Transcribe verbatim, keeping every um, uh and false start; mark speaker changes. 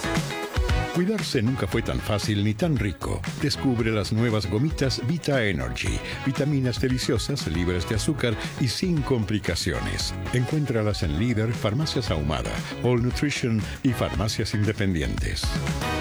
Speaker 1: Cuidarse nunca fue tan fácil ni tan rico. Descubre las nuevas gomitas Vita Energy. Vitaminas deliciosas, libres de azúcar y sin complicaciones. Encuéntralas en Líder, Farmacias Ahumada, All Nutrition y farmacias independientes.